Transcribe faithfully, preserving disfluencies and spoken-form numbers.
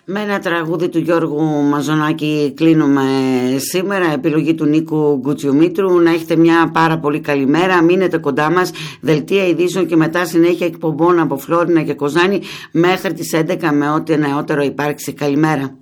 Με ένα τραγούδι του Γιώργου Μαζονάκη κλείνουμε σήμερα, επιλογή του Νίκου Γκουτσιομήτρου. Να έχετε μια πάρα πολύ καλή μέρα, μείνετε κοντά μας, δελτία ειδήσεων και μετά συνέχεια εκπομπών από Φλόρινα και Κοζάνη μέχρι τις έντεκα με ό,τι νεότερο υπάρξει. Καλημέρα.